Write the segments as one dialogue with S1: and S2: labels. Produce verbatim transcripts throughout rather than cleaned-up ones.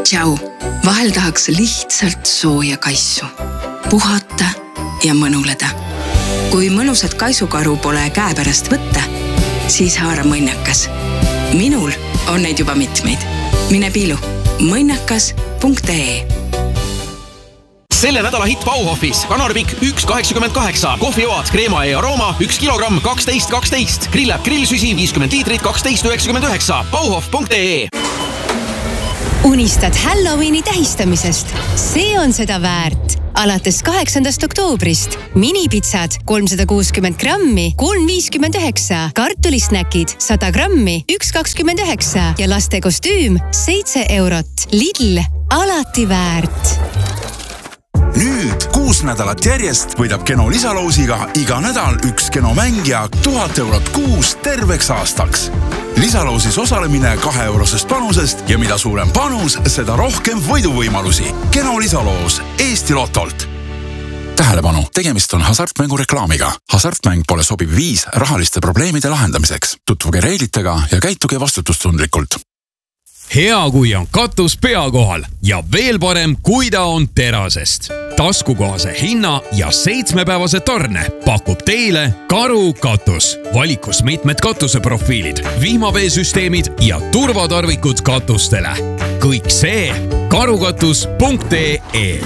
S1: Tšau, vahel tahaks lihtsalt sooja kaisu. Puhata ja mõnuleda. Kui mõnusat kaisukaru pole käe pärast võtta, siis haara mõnnakas. Minul on neid juba mitmeid. Mine piilu mõnnakas punkt ee.
S2: Selle nädala hitt Bauhofis. Kanarpikk üks kaheksakümmend kaheksa, kohvioad, kreema ja arooma üks kilogramm kaksteist kaksteist, grillab grillsüsi viiskümmend liitrit kaksteist üheksakümmend üheksa. Bauhof punkt ee.
S3: Unistad Halloweeni tähistamisest? See on seda väärt. Alates kaheksandast oktoobrist minipitsad kolmsada kuuskümmend grammi kolm viiskümmend üheksa, kartulisnäkid sada grammi üks kakskümmend üheksa ja laste kostüüm seitse eurot. Lidl, alati väärt.
S4: Nüüd kuus nädalat järjest võidab Keno lisaloosiga iga nädal üks Keno mängija tuhat eurot kuus terveks aastaks. Lisaloosis osalemine kahe eurosest panusest ja mida suurem panus, seda rohkem võiduvõimalusi. Keno lisaloos Eesti Lotolt. Tähelepanu, tegemist on hasartmängu reklaamiga. Hasartmäng pole sobiv viis rahaliste probleemide lahendamiseks. Tutvuge reeglitega ja käituge vastutustundlikult.
S5: Hea, kui on katus pea kohal ja veel parem, kui ta on terasest. Taskukohase hinna ja seitsmepäevase tarne pakub teile Karu katus. Valikus mitmed katuseprofiilid, vihmaveesüsteemid ja turvatarvikud katustele. Kõik see karukatus punkt ee.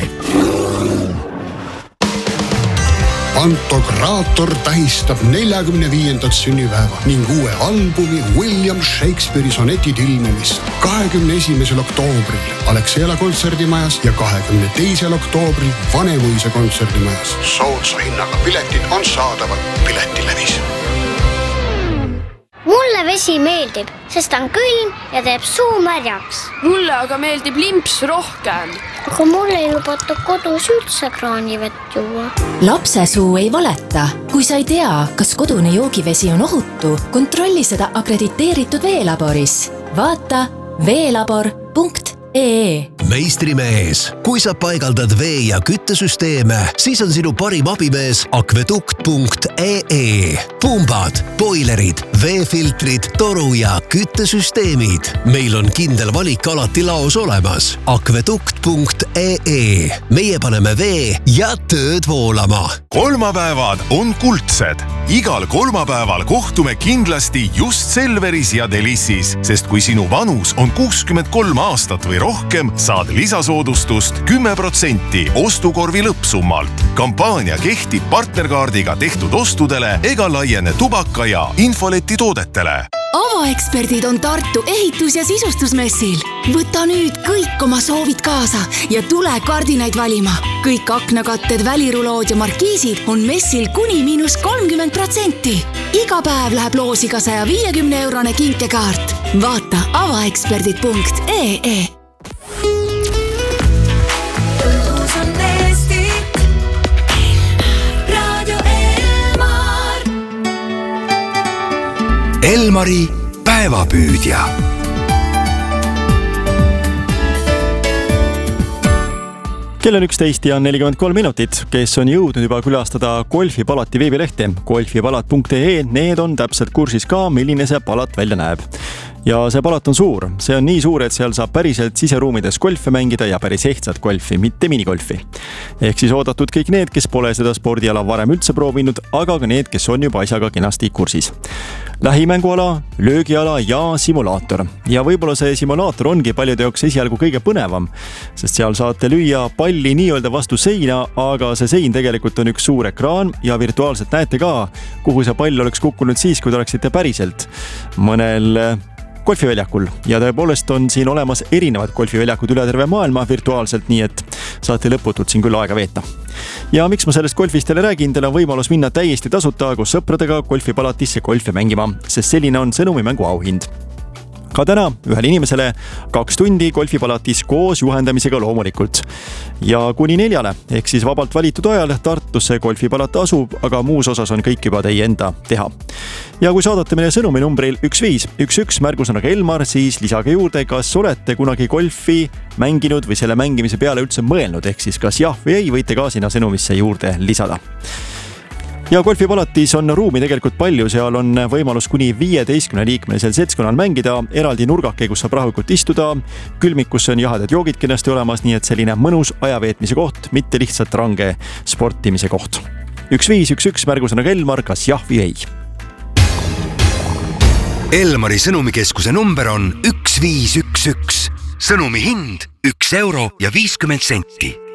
S6: Pantokraator tähistab neljakümne viiendat sünnipäeva ning uue albumi William Shakespeare'i sonetid ilmumist kahekümne esimesel oktoobril Alexela kontserdimajas ja kahekümne teisel oktoobril Vanemuise kontserdimajas. Soodsa hinnaga piletid on saadavad Piletilevis.
S7: Mulle vesi meeldib, sest on külm ja teeb suu märjaks.
S8: Mulle aga meeldib limps rohkem.
S7: Aga mulle ei lubata kodus üldse kraanivett juua.
S9: Lapse suu ei valeta. Kui sa ei tea, kas kodune joogivesi on ohutu, kontrolli seda akrediteeritud veelaboris. Vaata veelabor punkt ee.
S10: Meistrimees, kui sa paigaldad vee- ja küttesüsteeme, siis on sinu parim abimees akvedukt punkt ee. Pumbad, boilerid, veefiltrid, toru- ja küttesüsteemid. Meil on kindel valik alati laos olemas. akvedukt punkt ee. Meie paneme vee ja tööd voolama.
S11: Kolmapäevad on kuldsed. Igal kolmapäeval kohtume kindlasti just Selveris ja Delissis, sest kui sinu vanus on kuuskümmend kolm aastat või rohkem, saad lisasoodustust kümme protsenti ostukorvi lõppsummalt. Kampaania kehtib partnerkaardiga tehtud ostudele ega laiene tubaka ja infoleti toodetele.
S12: Avaeksperdid on Tartu ehitus- ja sisustusmessil. Võta nüüd kõik oma soovid kaasa ja tule kardinaid valima. Kõik aknakatted, välirulood ja markiisid on messil kuni miinus kolmkümmend protsenti. Iga päev läheb loosi ka saja viiekümne eurone kinkekaart. Vaata avaeksperdid punkt ee.
S10: Elmari päevapüüdja.
S13: Kell on üksteist ja nelikümmend kolm minutit, kes on jõudnud juba külastada Golfipalati veebilehte golfipalat punkt ee. Need on täpselt kursis ka, milline see palat välja näeb. Ja see palat on suur. See on nii suur, et seal saab päriselt siseruumides golfi mängida ja päris ehtsat golfi, mitte minigolfi. Ehk siis oodatud kõik need, kes pole seda spordiala varem üldse proovinud, aga ka need, kes on juba asjaga kenasti kursis. Lähimänguala, löögiala ja simulaator. Ja võib-olla see simulaator ongi paljude jaoks esialgu kõige põnevam, sest seal saate lüüa palli nii-öelda vastu seina, aga see sein tegelikult on üks suur ekraan ja virtuaalselt näete ka, kuhu see pall oleks kukkunud siis, kui te oleksite päriselt mõnel golfiväljakul. Ja tõepoolest on siin olemas erinevad golfiväljakud üle terve maailma virtuaalselt, nii et saate lõputult siin küll aega veeta. Ja miks ma sellest golfist teile räägin, teil on võimalus minna täiesti tasuta koos sõpradega golfipalatisse golfi mängima, sest selline on sõnumimängu auhind. Ka täna ühele inimesele kaks tundi golfipalatis koos juhendamisega loomulikult. Ja kuni neljale, ehk siis vabalt valitud ajal Tartusse golfipalat asub, aga muus osas on kõik juba teie enda teha. Ja kui saadate meile sõnumi numbril üks viis üks üks märgusõnaga Elmar, siis lisage juurde, kas olete kunagi golfi mänginud või selle mängimise peale üldse mõelnud, ehk siis kas jah või ei, võite ka sinna sõnumisse juurde lisada. ja golfipalatis on ruumi tegelikult palju, seal on võimalus kuni viieteistkümne liikmelisel seltskonnal mängida, eraldi nurgake, kus saab rahulikult istuda, külmikus on jahedad joogid kindlasti olemas, nii et selline mõnus ajaveetmise koht, mitte lihtsalt range sportimise koht. üks viis üks üks märgusõnaga Elmar, kas jah või ei?
S14: Elmari sõnumikeskuse number on üks viis üks üks. Sõnumi hind üks euro ja viiskümmend senti.